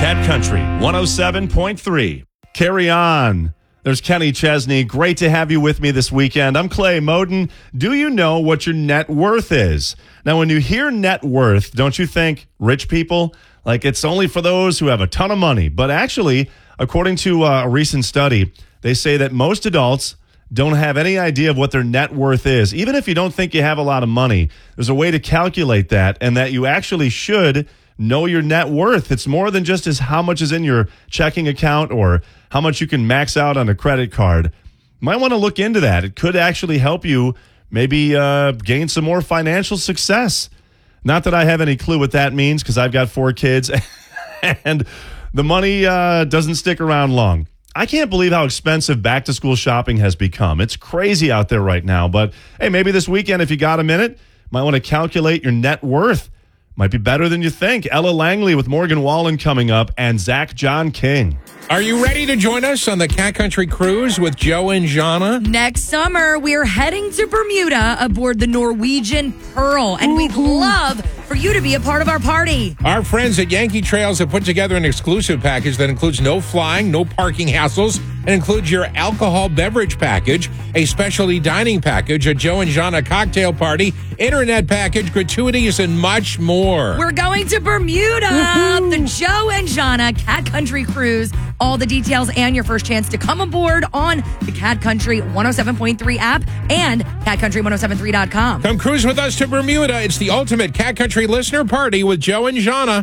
Cat Country 107.3. Carry on. There's Kenny Chesney. Great to have you with me this weekend. I'm Clay Moden. Do you know what your net worth is? Now, when you hear net worth, don't you think rich people? Like it's only for those who have a ton of money. But actually, according to a recent study, they say that most adults don't have any idea of what their net worth is. Even if you don't think you have a lot of money, there's a way to calculate that, and that you actually should know your net worth. It's more than just as how much is in your checking account or how much you can max out on a credit card. You might want to look into that. It could actually help you maybe gain some more financial success. Not that I have any clue what that means because I've got 4 kids and the money doesn't stick around long. I can't believe how expensive back-to-school shopping has become. It's crazy out there right now. But, hey, maybe this weekend, if you got a minute, might want to calculate your net worth. Might be better than you think. Ella Langley with Morgan Wallen coming up and Zach John King. Are you ready to join us on the Cat Country Cruise with Joe and Jana? Next summer, we're heading to Bermuda aboard the Norwegian Pearl, and we'd love for you to be a part of our party. Our friends at Yankee Trails have put together an exclusive package that includes no flying, no parking hassles, and includes your alcohol beverage package, a specialty dining package, a Joe and Jana cocktail party, internet package, gratuities, and much more. We're going to Bermuda, the Joe and Jana Cat Country Cruise. All the details and your first chance to come aboard on the Cat Country 107.3 app and catcountry1073.com. Come cruise with us to Bermuda. It's the ultimate Cat Country listener party with Joe and Jana.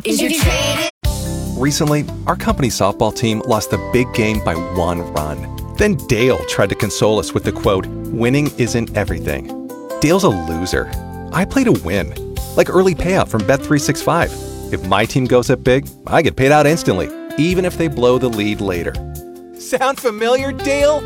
Recently, our company softball team lost the big game by 1 run. Then Dale tried to console us with the quote, "Winning isn't everything." Dale's a loser. I play to win, like early payout from Bet365. If my team goes up big, I get paid out instantly, even if they blow the lead later. Sound familiar, Dale?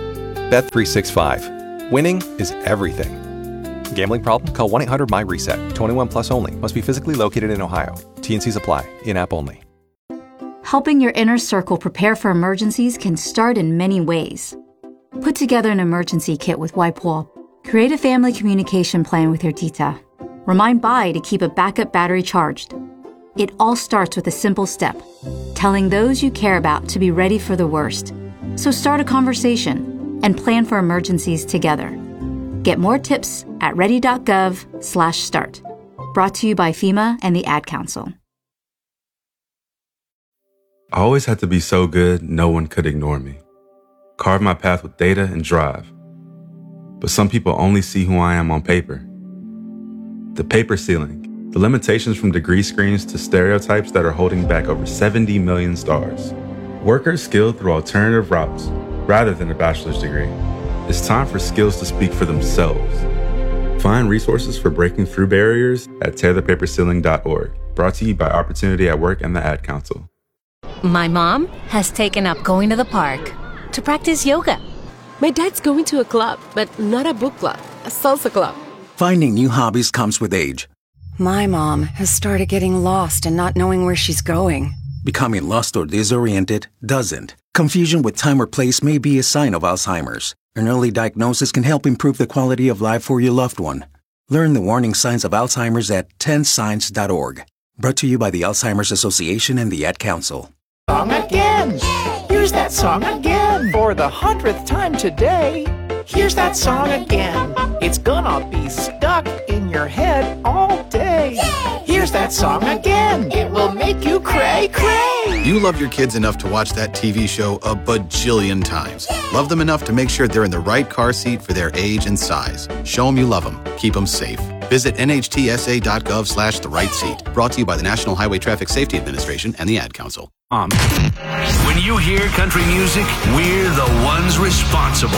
Bet365. Winning is everything. Gambling problem? Call 1-800-MY-RESET. 21 plus only. Must be physically located in Ohio. T&Cs apply. In-app only. Helping your inner circle prepare for emergencies can start in many ways. Put together an emergency kit with WipeWall. Create a family communication plan with your tita. Remind Bai to keep a backup battery charged. It all starts with a simple step, telling those you care about to be ready for the worst. So start a conversation and plan for emergencies together. Get more tips at ready.gov/start. Brought to you by FEMA and the Ad Council. I always had to be so good, no one could ignore me. Carve my path with data and drive. But some people only see who I am on paper. The paper ceiling, the limitations from degree screens to stereotypes that are holding back over 70 million stars. Workers skilled through alternative routes, rather than a bachelor's degree. It's time for skills to speak for themselves. Find resources for breaking through barriers at tearthepaperceiling.org. Brought to you by Opportunity at Work and the Ad Council. My mom has taken up going to the park to practice yoga. My dad's going to a club, but not a book club, a salsa club. Finding new hobbies comes with age. My mom has started getting lost and not knowing where she's going. Becoming lost or disoriented doesn't. Confusion with time or place may be a sign of Alzheimer's. An early diagnosis can help improve the quality of life for your loved one. Learn the warning signs of Alzheimer's at 10signs.org. Brought to you by the Alzheimer's Association and the Ad Council. Song again. Here's that song again. For the 100th time today. Here's that song again. It's gonna be stuck in your head all day. Here's that song again. It will make you cray cray. You love your kids enough to watch that TV show a bajillion times. Love them enough to make sure they're in the right car seat for their age and size. Show them you love them. Keep them safe. Visit nhtsa.gov/the right seat. Brought to you by the National Highway Traffic Safety Administration and the Ad Council. When you hear country music, we're the ones responsible.